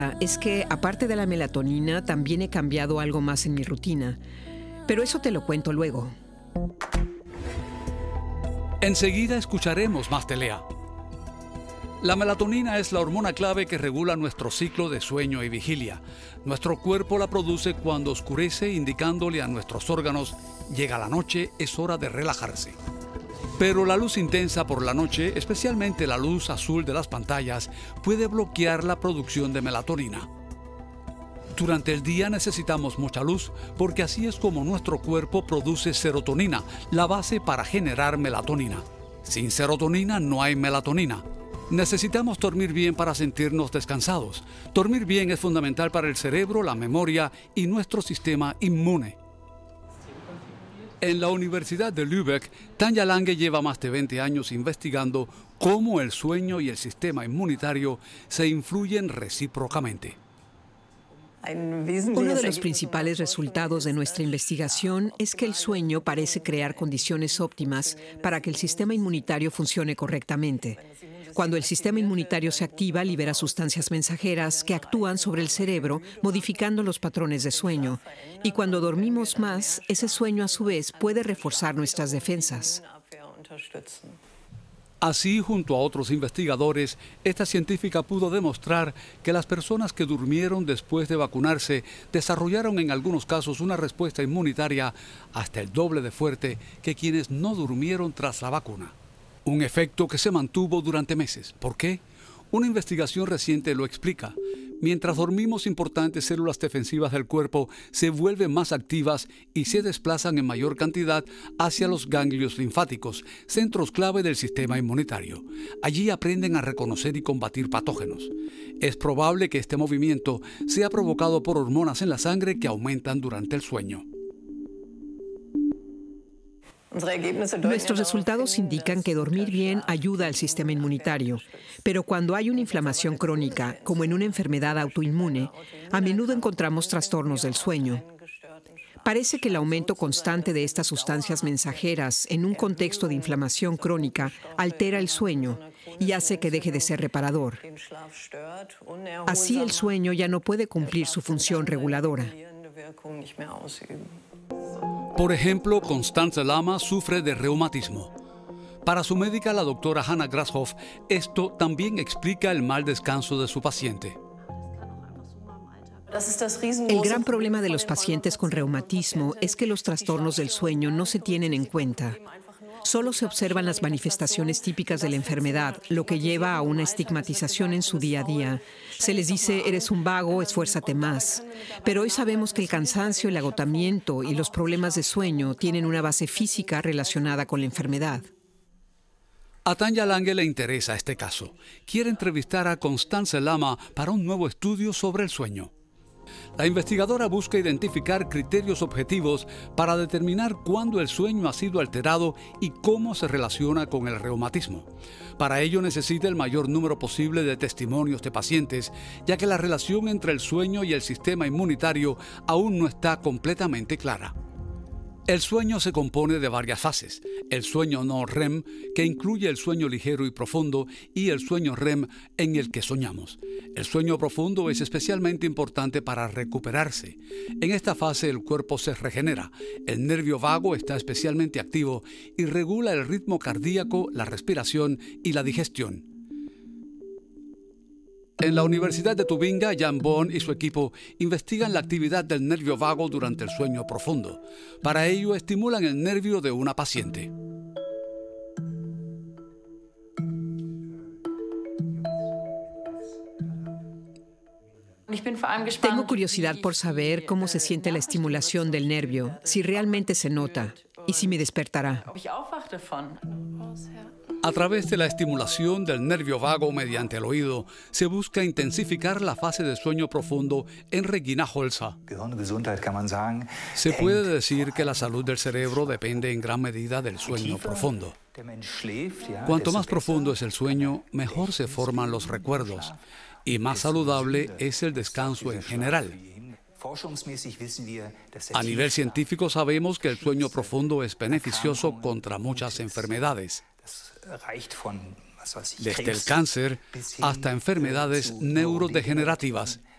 es que, aparte de la melatonina, también he cambiado algo más en mi rutina. Pero eso te lo cuento luego. Enseguida escucharemos más de Lea. La melatonina es la hormona clave que regula nuestro ciclo de sueño y vigilia. Nuestro cuerpo la produce cuando oscurece, indicándole a nuestros órganos: llega la noche, es hora de relajarse. Pero la luz intensa por la noche, especialmente la luz azul de las pantallas, puede bloquear la producción de melatonina. Durante el día necesitamos mucha luz porque así es como nuestro cuerpo produce serotonina, la base para generar melatonina. Sin serotonina no hay melatonina. Necesitamos dormir bien para sentirnos descansados. Dormir bien es fundamental para el cerebro, la memoria y nuestro sistema inmune. En la Universidad de Lübeck, Tanja Lange lleva más de 20 años investigando cómo el sueño y el sistema inmunitario se influyen recíprocamente. Uno de los principales resultados de nuestra investigación es que el sueño parece crear condiciones óptimas para que el sistema inmunitario funcione correctamente. Cuando el sistema inmunitario se activa, libera sustancias mensajeras que actúan sobre el cerebro, modificando los patrones de sueño. Y cuando dormimos más, ese sueño a su vez puede reforzar nuestras defensas. Así, junto a otros investigadores, esta científica pudo demostrar que las personas que durmieron después de vacunarse desarrollaron en algunos casos una respuesta inmunitaria hasta el doble de fuerte que quienes no durmieron tras la vacuna. Un efecto que se mantuvo durante meses. ¿Por qué? Una investigación reciente lo explica. Mientras dormimos, importantes células defensivas del cuerpo se vuelven más activas y se desplazan en mayor cantidad hacia los ganglios linfáticos, centros clave del sistema inmunitario. Allí aprenden a reconocer y combatir patógenos. Es probable que este movimiento sea provocado por hormonas en la sangre que aumentan durante el sueño. Nuestros resultados indican que dormir bien ayuda al sistema inmunitario, pero cuando hay una inflamación crónica, como en una enfermedad autoinmune, a menudo encontramos trastornos del sueño. Parece que el aumento constante de estas sustancias mensajeras en un contexto de inflamación crónica altera el sueño y hace que deje de ser reparador. Así, el sueño ya no puede cumplir su función reguladora. Por ejemplo, Constanze Lama sufre de reumatismo. Para su médica, la doctora Hannah Grashoff, esto también explica el mal descanso de su paciente. El gran problema de los pacientes con reumatismo es que los trastornos del sueño no se tienen en cuenta. Solo se observan las manifestaciones típicas de la enfermedad, lo que lleva a una estigmatización en su día a día. Se les dice: eres un vago, esfuérzate más. Pero hoy sabemos que el cansancio, el agotamiento y los problemas de sueño tienen una base física relacionada con la enfermedad. A Tanja Lange le interesa este caso. Quiere entrevistar a Constanze Lama para un nuevo estudio sobre el sueño. La investigadora busca identificar criterios objetivos para determinar cuándo el sueño ha sido alterado y cómo se relaciona con el reumatismo. Para ello necesita el mayor número posible de testimonios de pacientes, ya que la relación entre el sueño y el sistema inmunitario aún no está completamente clara. El sueño se compone de varias fases: el sueño no REM, que incluye el sueño ligero y profundo, y el sueño REM, en el que soñamos. El sueño profundo es especialmente importante para recuperarse. En esta fase el cuerpo se regenera, el nervio vago está especialmente activo y regula el ritmo cardíaco, la respiración y la digestión. En la Universidad de Tubinga, Jan Boon y su equipo investigan la actividad del nervio vago durante el sueño profundo. Para ello, estimulan el nervio de una paciente. Tengo curiosidad por saber cómo se siente la estimulación del nervio, si realmente se nota y si me despertará. A través de la estimulación del nervio vago mediante el oído, se busca intensificar la fase de sueño profundo en Regina Holzer. Se puede decir que la salud del cerebro depende en gran medida del sueño profundo. Cuanto más profundo es el sueño, mejor se forman los recuerdos y más saludable es el descanso en general. A nivel científico sabemos que el sueño profundo es beneficioso contra muchas enfermedades, desde el cáncer hasta enfermedades neurodegenerativas.